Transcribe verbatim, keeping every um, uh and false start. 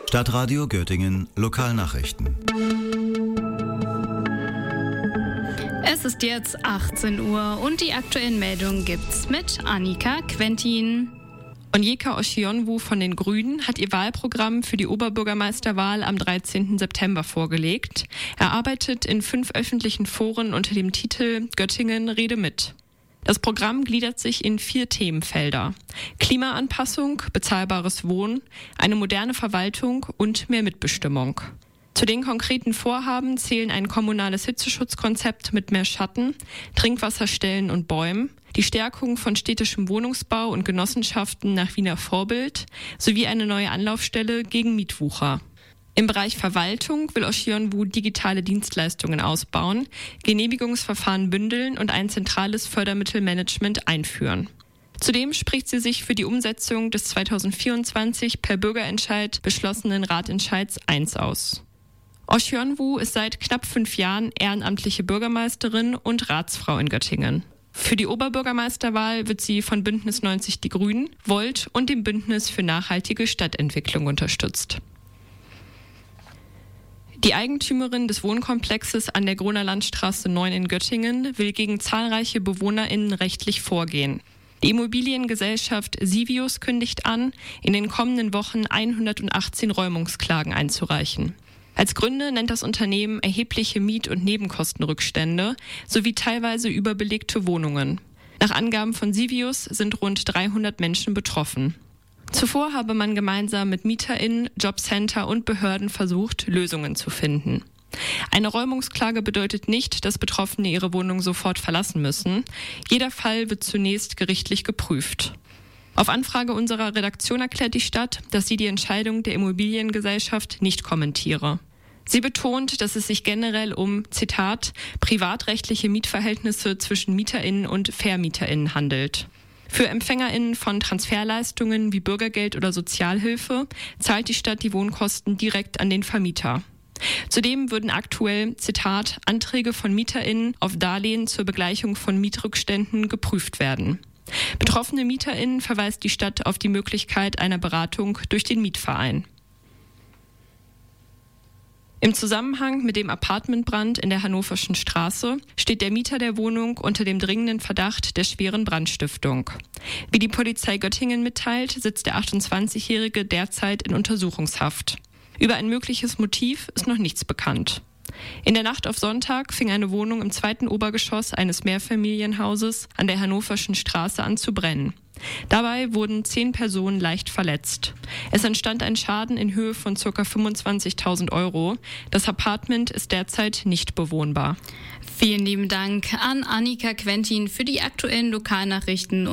Stadtradio Göttingen Lokalnachrichten. Es ist jetzt achtzehn Uhr und die aktuellen Meldungen gibt's mit Annika Quentin. Onyeka Oshionwu von den Grünen hat ihr Wahlprogramm für die Oberbürgermeisterwahl am dreizehnten September vorgelegt. Er arbeitet in fünf öffentlichen Foren unter dem Titel Göttingen rede mit. Das Programm gliedert sich in vier Themenfelder: Klimaanpassung, bezahlbares Wohnen, eine moderne Verwaltung und mehr Mitbestimmung. Zu den konkreten Vorhaben zählen ein kommunales Hitzeschutzkonzept mit mehr Schatten, Trinkwasserstellen und Bäumen, die Stärkung von städtischem Wohnungsbau und Genossenschaften nach Wiener Vorbild sowie eine neue Anlaufstelle gegen Mietwucher. Im Bereich Verwaltung will Oshionwu digitale Dienstleistungen ausbauen, Genehmigungsverfahren bündeln und ein zentrales Fördermittelmanagement einführen. Zudem spricht sie sich für die Umsetzung des zweitausendvierundzwanzig per Bürgerentscheid beschlossenen Ratentscheids eins aus. Oshionwu ist seit knapp fünf Jahren ehrenamtliche Bürgermeisterin und Ratsfrau in Göttingen. Für die Oberbürgermeisterwahl wird sie von Bündnis neunzig Die Grünen, Volt und dem Bündnis für nachhaltige Stadtentwicklung unterstützt. Die Eigentümerin des Wohnkomplexes an der Groner Landstraße neun in Göttingen will gegen zahlreiche BewohnerInnen rechtlich vorgehen. Die Immobiliengesellschaft Sivius kündigt an, in den kommenden Wochen hundertachtzehn Räumungsklagen einzureichen. Als Gründe nennt das Unternehmen erhebliche Miet- und Nebenkostenrückstände sowie teilweise überbelegte Wohnungen. Nach Angaben von Sivius sind rund dreihundert Menschen betroffen. Zuvor habe man gemeinsam mit MieterInnen, Jobcenter und Behörden versucht, Lösungen zu finden. Eine Räumungsklage bedeutet nicht, dass Betroffene ihre Wohnung sofort verlassen müssen. Jeder Fall wird zunächst gerichtlich geprüft. Auf Anfrage unserer Redaktion erklärt die Stadt, dass sie die Entscheidung der Immobiliengesellschaft nicht kommentiere. Sie betont, dass es sich generell um, Zitat, privatrechtliche Mietverhältnisse zwischen MieterInnen und VermieterInnen handelt. Für EmpfängerInnen von Transferleistungen wie Bürgergeld oder Sozialhilfe zahlt die Stadt die Wohnkosten direkt an den Vermieter. Zudem würden aktuell, Zitat, Anträge von MieterInnen auf Darlehen zur Begleichung von Mietrückständen geprüft werden. Betroffene MieterInnen verweist die Stadt auf die Möglichkeit einer Beratung durch den Mietverein. Im Zusammenhang mit dem Apartmentbrand in der Hannoverschen Straße steht der Mieter der Wohnung unter dem dringenden Verdacht der schweren Brandstiftung. Wie die Polizei Göttingen mitteilt, sitzt der achtundzwanzigjährige derzeit in Untersuchungshaft. Über ein mögliches Motiv ist noch nichts bekannt. In der Nacht auf Sonntag fing eine Wohnung im zweiten Obergeschoss eines Mehrfamilienhauses an der Hannoverschen Straße an zu brennen. Dabei wurden zehn Personen leicht verletzt. Es entstand ein Schaden in Höhe von ca. fünfundzwanzigtausend Euro. Das Apartment ist derzeit nicht bewohnbar. Vielen lieben Dank an Annika Quentin für die aktuellen Lokalnachrichten.